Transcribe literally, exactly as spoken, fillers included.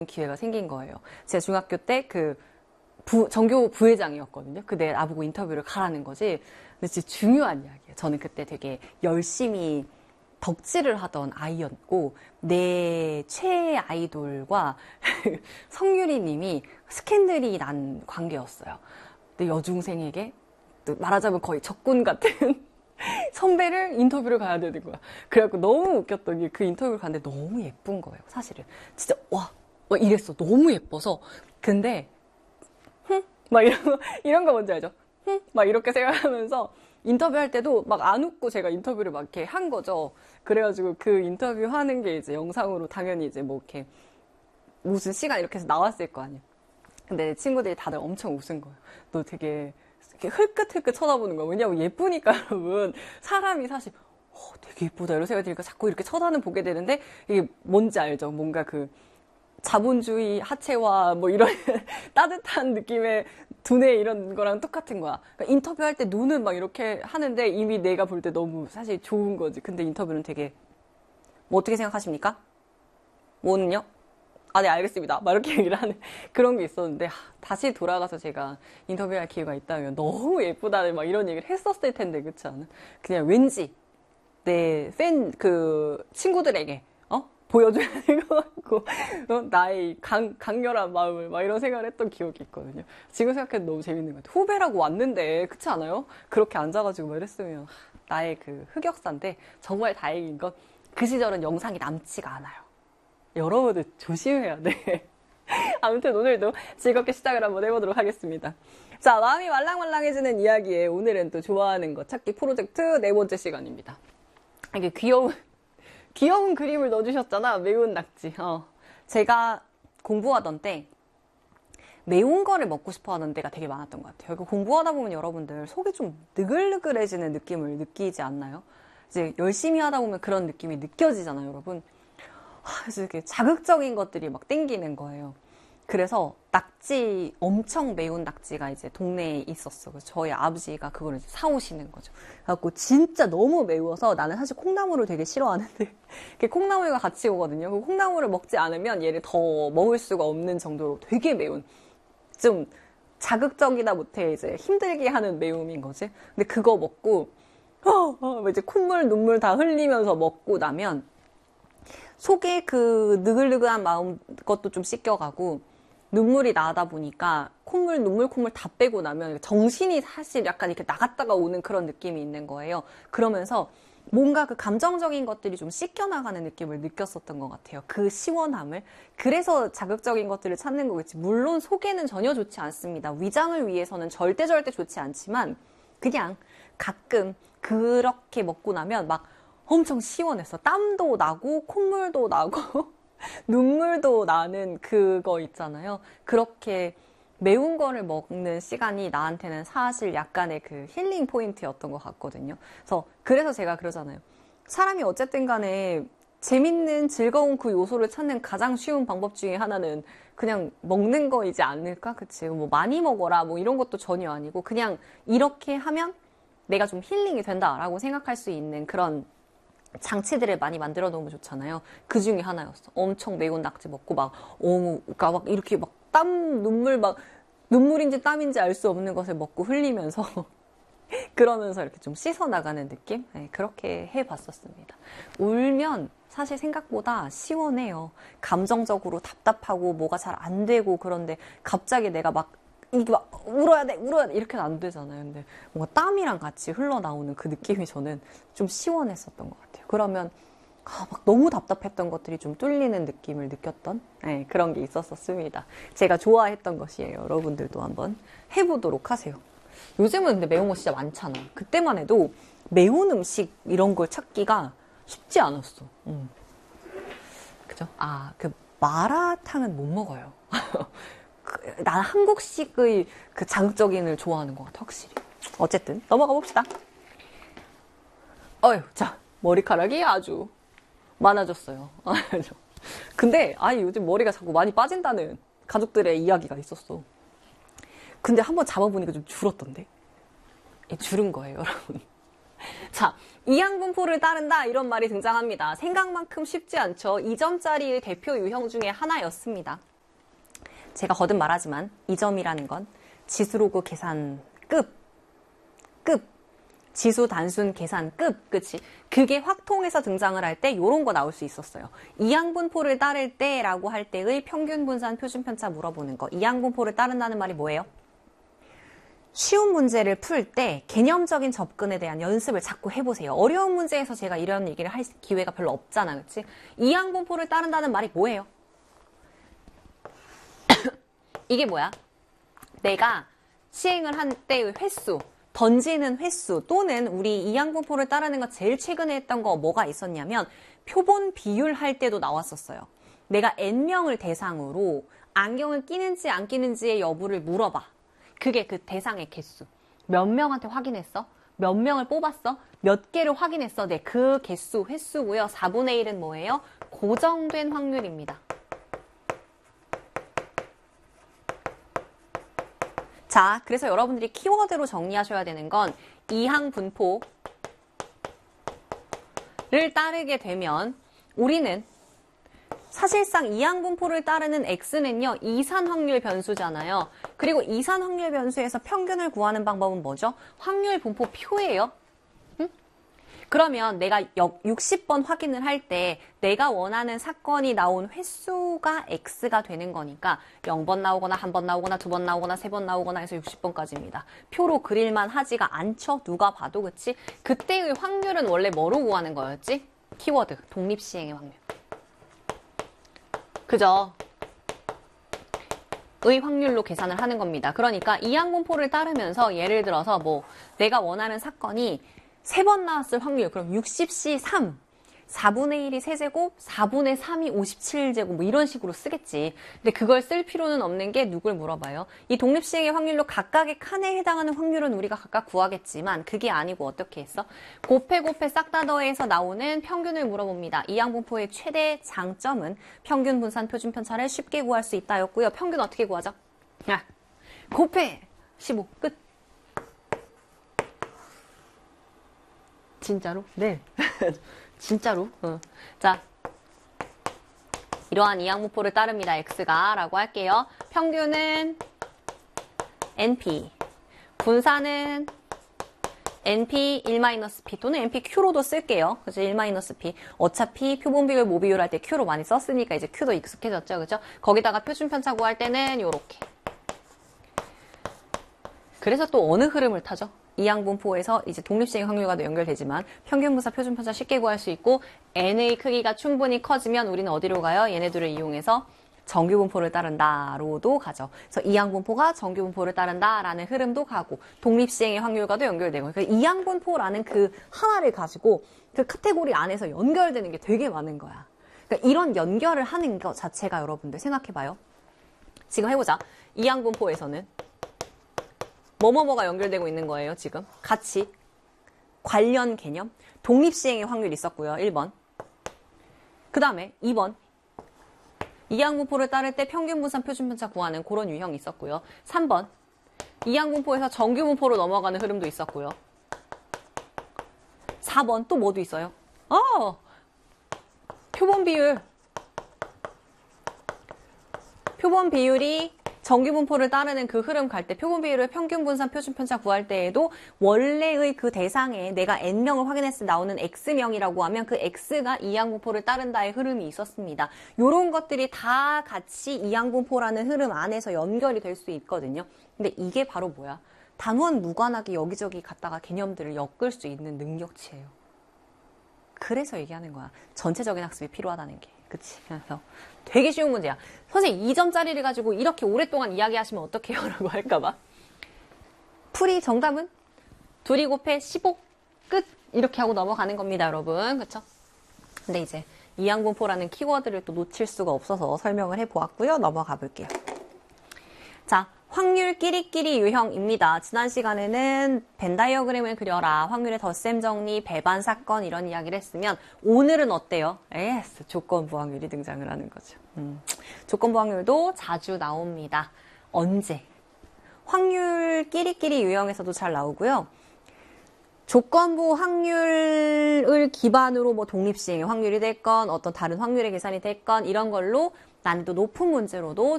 기회가 생긴 거예요. 제가 중학교 때 그 부, 전교 부회장이었거든요. 그때 나보고 인터뷰를 가라는 거지. 근데 진짜 중요한 이야기예요. 저는 그때 되게 열심히 덕질을 하던 아이였고, 내 최애 아이돌과 성유리 님이 스캔들이 난 관계였어요. 근데 여중생에게 말하자면 거의 적군 같은 선배를 인터뷰를 가야 되는 거야. 그래갖고 너무 웃겼던 게 그 인터뷰를 갔는데 너무 예쁜 거예요. 사실은. 진짜 와, 와 이랬어. 너무 예뻐서. 근데 흥? 막 이런 거, 이런 거 뭔지 알죠? 흥? 막 이렇게 생각하면서 인터뷰할 때도 막 안 웃고 제가 인터뷰를 막 이렇게 한 거죠. 그래가지고 그 인터뷰 하는 게 이제 영상으로 당연히 이제 뭐 이렇게 무슨 시간 이렇게 해서 나왔을 거 아니에요. 근데 내 친구들이 다들 엄청 웃은 거예요. 너 되게 이렇게 흘끗흘끗 쳐다보는 거야. 왜냐면 예쁘니까 여러분. 사람이 사실 어, 되게 예쁘다 이런 생각이 드니까 자꾸 이렇게 쳐다는 보게 되는데 이게 뭔지 알죠? 뭔가 그 자본주의 하체와 뭐 이런 따뜻한 느낌의 두뇌 이런 거랑 똑같은 거야. 그러니까 인터뷰할 때 눈은 막 이렇게 하는데 이미 내가 볼 때 너무 사실 좋은 거지. 근데 인터뷰는 되게 뭐 어떻게 생각하십니까? 뭐는요? 아, 네, 알겠습니다. 막 이렇게 얘기를 하는 그런 게 있었는데 하, 다시 돌아가서 제가 인터뷰할 기회가 있다면 너무 예쁘다는 막 이런 얘기를 했었을 텐데 그렇지 않아? 그냥 왠지 내 팬 그 친구들에게 어? 보여줘야 될 것 같고 어? 나의 강, 강렬한 마음을 막 이런 생각을 했던 기억이 있거든요. 지금 생각해도 너무 재밌는 것 같아요. 후배라고 왔는데 그렇지 않아요? 그렇게 앉아가지고 막 이랬으면 나의 그 흑역사인데 정말 다행인 건 그 시절은 영상이 남지가 않아요. 여러분들 조심해야 돼. 아무튼 오늘도 즐겁게 시작을 한번 해보도록 하겠습니다. 자, 마음이 말랑말랑해지는 이야기에 오늘은 또 좋아하는 거 찾기 프로젝트 네 번째 시간입니다. 이게 귀여운 귀여운 그림을 넣어주셨잖아. 매운 낙지. 어. 제가 공부하던 때 매운 거를 먹고 싶어 하는 때가 되게 많았던 것 같아요. 공부하다 보면 여러분들 속이 좀 느글느글해지는 느낌을 느끼지 않나요? 이제 열심히 하다 보면 그런 느낌이 느껴지잖아요, 여러분. 그래서 이렇게 자극적인 것들이 막 땡기는 거예요. 그래서 낙지, 엄청 매운 낙지가 이제 동네에 있었어. 그래서 저희 아버지가 그걸 이제 사오시는 거죠. 그래갖고 진짜 너무 매워서 나는 사실 콩나물을 되게 싫어하는데 콩나물과 같이 오거든요. 그 콩나물을 먹지 않으면 얘를 더 먹을 수가 없는 정도로 되게 매운, 좀 자극적이다 못해 이제 힘들게 하는 매움인 거지. 근데 그거 먹고 어, 어, 이제 콧물, 눈물 다 흘리면서 먹고 나면 속에 그 느글느글한 마음 것도 좀 씻겨가고 눈물이 나다 보니까 콧물, 눈물, 콧물 다 빼고 나면 정신이 사실 약간 이렇게 나갔다가 오는 그런 느낌이 있는 거예요. 그러면서 뭔가 그 감정적인 것들이 좀 씻겨나가는 느낌을 느꼈었던 것 같아요. 그 시원함을. 그래서 자극적인 것들을 찾는 거겠지. 물론 속에는 전혀 좋지 않습니다. 위장을 위해서는 절대 절대 좋지 않지만 그냥 가끔 그렇게 먹고 나면 막 엄청 시원했어. 땀도 나고 콧물도 나고 눈물도 나는 그거 있잖아요. 그렇게 매운 거를 먹는 시간이 나한테는 사실 약간의 그 힐링 포인트였던 것 같거든요. 그래서 그래서 제가 그러잖아요. 사람이 어쨌든 간에 재밌는 즐거운 그 요소를 찾는 가장 쉬운 방법 중에 하나는 그냥 먹는 거이지 않을까? 그치? 뭐 많이 먹어라 뭐 이런 것도 전혀 아니고 그냥 이렇게 하면 내가 좀 힐링이 된다라고 생각할 수 있는 그런 장치들을 많이 만들어 놓으면 좋잖아요. 그 중에 하나였어. 엄청 매운 낙지 먹고 막, 어, 그니까 막 이렇게 막 땀, 눈물 막, 눈물인지 땀인지 알 수 없는 것을 먹고 흘리면서, 그러면서 이렇게 좀 씻어나가는 느낌? 네, 그렇게 해봤었습니다. 울면 사실 생각보다 시원해요. 감정적으로 답답하고 뭐가 잘 안 되고 그런데 갑자기 내가 막 이게 막 울어야 돼, 울어야 돼 이렇게는 안 되잖아요. 근데 뭔가 땀이랑 같이 흘러나오는 그 느낌이 저는 좀 시원했었던 것 같아요. 그러면 아, 막 너무 답답했던 것들이 좀 뚫리는 느낌을 느꼈던 네, 그런 게 있었었습니다. 제가 좋아했던 것이에요. 여러분들도 한번 해보도록 하세요. 요즘은 근데 매운 거 진짜 많잖아. 그때만 해도 매운 음식 이런 걸 찾기가 쉽지 않았어. 음. 그죠? 아, 그 마라탕은 못 먹어요. 그, 난 한국식의 그 자극적인을 좋아하는 것 같아, 확실히. 어쨌든 넘어가 봅시다. 어휴, 자, 머리카락이 아주 많아졌어요. 근데 아니 요즘 머리가 자꾸 많이 빠진다는 가족들의 이야기가 있었어. 근데 한번 잡아보니까 좀 줄었던데. 줄은 거예요, 여러분. 자, 이항분포를 따른다 이런 말이 등장합니다. 생각만큼 쉽지 않죠. 이 점짜리의 대표 유형 중에 하나였습니다. 제가 거듭 말하지만 이 점이라는 건 지수로그 계산급, 급, 지수 단순 계산급, 그치? 그게 확통해서 등장을 할 때 요런 거 나올 수 있었어요. 이항분포를 따를 때라고 할 때의 평균 분산 표준 편차 물어보는 거. 이항분포를 따른다는 말이 뭐예요? 쉬운 문제를 풀 때 개념적인 접근에 대한 연습을 자꾸 해보세요. 어려운 문제에서 제가 이런 얘기를 할 기회가 별로 없잖아, 그치? 이항분포를 따른다는 말이 뭐예요? 이게 뭐야? 내가 시행을 한 때의 횟수, 던지는 횟수 또는 우리 이항분포를 따르는 거 제일 최근에 했던 거 뭐가 있었냐면 표본 비율 할 때도 나왔었어요. 내가 N명을 대상으로 안경을 끼는지 안 끼는지의 여부를 물어봐. 그게 그 대상의 개수. 몇 명한테 확인했어? 몇 명을 뽑았어? 몇 개를 확인했어? 네, 그 개수, 횟수고요. 사분의 일은 뭐예요? 고정된 확률입니다. 자, 그래서 여러분들이 키워드로 정리하셔야 되는 건 이항분포를 따르게 되면 우리는 사실상 이항분포를 따르는 X는요, 이산 확률 변수잖아요. 그리고 이산 확률 변수에서 평균을 구하는 방법은 뭐죠? 확률 분포 표예요. 응? 그러면 내가 육십 번 확인을 할 때 내가 원하는 사건이 나온 횟수가 X가 되는 거니까 영 번 나오거나 한 번 나오거나 두 번 나오거나 세 번 나오거나 해서 육십 번까지입니다. 표로 그릴만 하지가 않죠. 누가 봐도 그치? 그때의 확률은 원래 뭐로 구하는 거였지? 키워드, 독립시행의 확률. 그죠? 의 확률로 계산을 하는 겁니다. 그러니까 이항분포를 따르면서 예를 들어서 뭐 내가 원하는 사건이 세 번 나왔을 확률, 그럼 육십 씨 삼, 사분의 일이 세제곱, 사분의 삼이 오십칠 제곱 뭐 이런 식으로 쓰겠지. 근데 그걸 쓸 필요는 없는 게 누굴 물어봐요? 이 독립시행의 확률로 각각의 칸에 해당하는 확률은 우리가 각각 구하겠지만 그게 아니고 어떻게 했어? 곱해 곱해 싹 다 더해서 나오는 평균을 물어봅니다. 이항분포의 최대 장점은 평균 분산 표준 편차를 쉽게 구할 수 있다였고요. 평균 어떻게 구하죠? 아, 곱해 십오 끝. 진짜로? 네. 진짜로? 어. 자, 이러한 이항분포를 따릅니다. X가 라고 할게요. 평균은 엔피, 분산은 엔피 일 마이너스 피 또는 엔피큐로도 쓸게요. 그죠? 일 마이너스 피. 어차피 표본 비율, 모 비율 할 때 Q로 많이 썼으니까 이제 Q도 익숙해졌죠. 그죠? 거기다가 표준 편차 구할 때는 요렇게. 그래서 또 어느 흐름을 타죠? 이항분포에서 이제 독립시행 확률과도 연결되지만 평균 분산 표준 편차 쉽게 구할 수 있고 n의 크기가 충분히 커지면 우리는 어디로 가요? 얘네들을 이용해서 정규분포를 따른다로도 가죠. 그래서 이항분포가 정규분포를 따른다라는 흐름도 가고 독립시행의 확률과도 연결되고 그러니까 이항분포라는 그 하나를 가지고 그 카테고리 안에서 연결되는 게 되게 많은 거야. 그러니까 이런 연결을 하는 것 자체가 여러분들 생각해봐요. 지금 해보자. 이항분포에서는 뭐뭐뭐가 연결되고 있는 거예요, 지금. 같이. 관련 개념. 독립시행의 확률이 있었고요, 일 번. 그 다음에 이 번. 이항분포를 따를 때 평균분산 표준편차 구하는 그런 유형이 있었고요. 삼 번. 이항분포에서 정규분포로 넘어가는 흐름도 있었고요. 사 번. 또 뭐도 있어요? 어! 표본 비율. 표본 비율이 정규분포를 따르는 그 흐름 갈 때 표본 비율을 평균 분산 표준 편차 구할 때에도 원래의 그 대상에 내가 n명을 확인했을 때 나오는 x명이라고 하면 그 x가 이항분포를 따른다의 흐름이 있었습니다. 이런 것들이 다 같이 이항분포라는 흐름 안에서 연결이 될 수 있거든요. 근데 이게 바로 뭐야? 단원 무관하게 여기저기 갔다가 개념들을 엮을 수 있는 능력치예요. 그래서 얘기하는 거야. 전체적인 학습이 필요하다는 게. 그치? 그래서 되게 쉬운 문제야. 선생님 이 점짜리를 가지고 이렇게 오랫동안 이야기하시면 어떡해요? 라고 할까봐. 풀이 정답은 둘이 곱해 십오 끝 이렇게 하고 넘어가는 겁니다, 여러분. 그쵸? 근데 이제 이항분포라는 키워드를 또 놓칠 수가 없어서 설명을 해보았고요. 넘어가 볼게요. 자, 확률 끼리끼리 유형입니다. 지난 시간에는 벤 다이어그램을 그려라, 확률의 덧셈 정리, 배반 사건 이런 이야기를 했으면 오늘은 어때요? 에스, 조건부 확률이 등장을 하는 거죠. 음, 조건부 확률도 자주 나옵니다. 언제? 확률 끼리끼리 유형에서도 잘 나오고요. 조건부 확률을 기반으로 뭐 독립시행의 확률이 됐건 어떤 다른 확률의 계산이 됐건 이런 걸로 난이도 높은 문제로도